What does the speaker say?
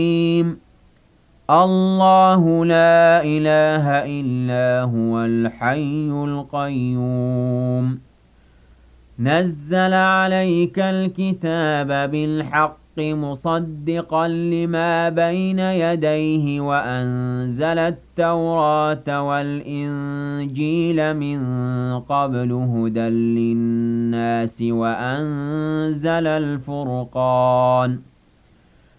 الله لا إله إلا هو الحي القيوم نزل عليك الكتاب بالحق مصدقا لما بين يديه وأنزل التوراة والإنجيل من قبل هدى للناس وأنزل الفرقان